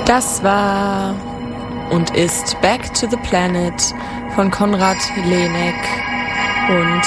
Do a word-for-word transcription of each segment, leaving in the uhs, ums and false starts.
Das war und ist Back to the Planet von Konrad Lehneck. Und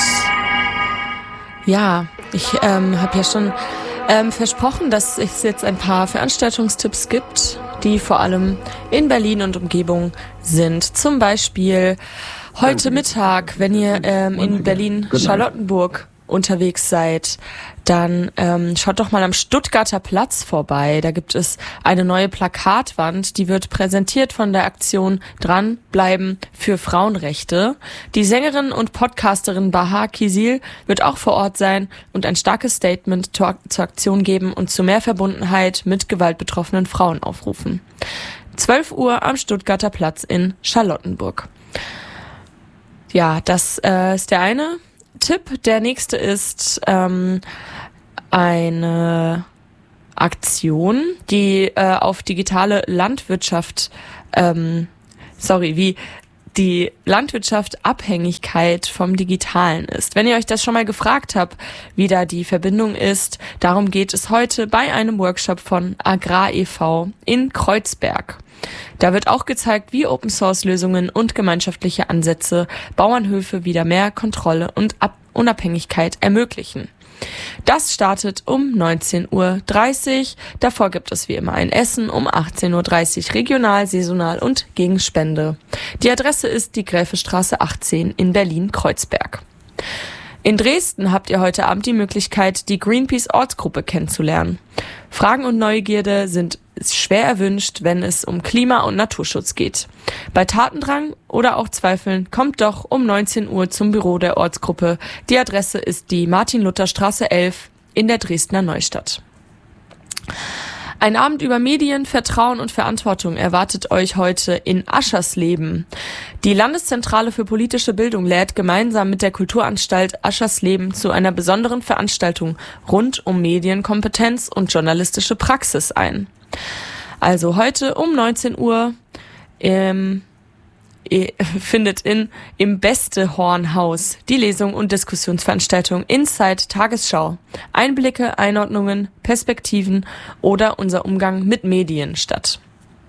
ja, ich ähm, habe ja schon ähm, versprochen, dass es jetzt ein paar Veranstaltungstipps gibt, die vor allem in Berlin und Umgebung sind. Zum Beispiel heute Mittag, wenn ihr ähm, in Berlin-Charlottenburg unterwegs seid, dann ähm, schaut doch mal am Stuttgarter Platz vorbei. Da gibt es eine neue Plakatwand, die wird präsentiert von der Aktion Dranbleiben für Frauenrechte. Die Sängerin und Podcasterin Bahar Kisil wird auch vor Ort sein und ein starkes Statement zur, zur Aktion geben und zu mehr Verbundenheit mit gewaltbetroffenen Frauen aufrufen. zwölf Uhr am Stuttgarter Platz in Charlottenburg. Ja, das äh, ist der eine Tipp. Der nächste ist ähm, eine Aktion, die äh, auf digitale Landwirtschaft, ähm, sorry, wie die Landwirtschaft Abhängigkeit vom Digitalen ist. Wenn ihr euch das schon mal gefragt habt, wie da die Verbindung ist, darum geht es heute bei einem Workshop von Agrar e V in Kreuzberg. Da wird auch gezeigt, wie Open-Source-Lösungen und gemeinschaftliche Ansätze Bauernhöfe wieder mehr Kontrolle und Ab- Unabhängigkeit ermöglichen. Das startet um neunzehn Uhr dreißig. Davor gibt es wie immer ein Essen um achtzehn Uhr dreißig regional, saisonal und gegen Spende. Die Adresse ist die Gräfestraße achtzehn in Berlin-Kreuzberg. In Dresden habt ihr heute Abend die Möglichkeit, die Greenpeace-Ortsgruppe kennenzulernen. Fragen und Neugierde sind schwer erwünscht, wenn es um Klima- und Naturschutz geht. Bei Tatendrang oder auch Zweifeln kommt doch um neunzehn Uhr zum Büro der Ortsgruppe. Die Adresse ist die Martin-Luther-Straße elf in der Dresdner Neustadt. Ein Abend über Medien, Vertrauen und Verantwortung erwartet euch heute in Aschersleben. Die Landeszentrale für politische Bildung lädt gemeinsam mit der Kulturanstalt Aschersleben zu einer besonderen Veranstaltung rund um Medienkompetenz und journalistische Praxis ein. Also heute um neunzehn Uhr ähm, findet in im Beste-Hornhaus die Lesung und Diskussionsveranstaltung Inside Tagesschau. Einblicke, Einordnungen, Perspektiven oder unser Umgang mit Medien statt.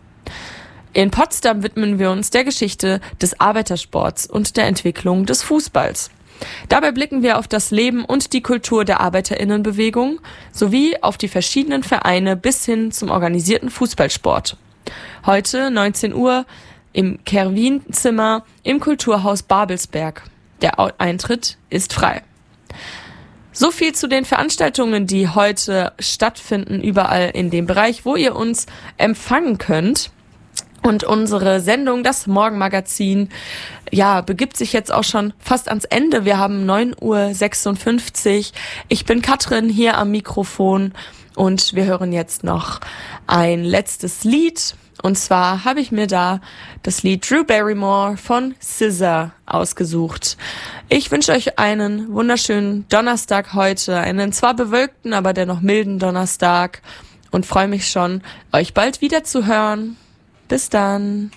In Potsdam widmen wir uns der Geschichte des Arbeitersports und der Entwicklung des Fußballs. Dabei blicken wir auf das Leben und die Kultur der ArbeiterInnenbewegung sowie auf die verschiedenen Vereine bis hin zum organisierten Fußballsport. Heute neunzehn Uhr im Kerwin-Zimmer im Kulturhaus Babelsberg. Der Eintritt ist frei. So viel zu den Veranstaltungen, die heute stattfinden, überall in dem Bereich, wo ihr uns empfangen könnt. Und unsere Sendung, das Morgenmagazin, ja, begibt sich jetzt auch schon fast ans Ende. Wir haben neun Uhr sechsundfünfzig. Ich bin Katrin hier am Mikrofon und wir hören jetzt noch ein letztes Lied. Und zwar habe ich mir da das Lied Drew Barrymore von S Z A ausgesucht. Ich wünsche euch einen wunderschönen Donnerstag heute, einen zwar bewölkten, aber dennoch milden Donnerstag und freue mich schon, euch bald wieder zu hören. Bis dann.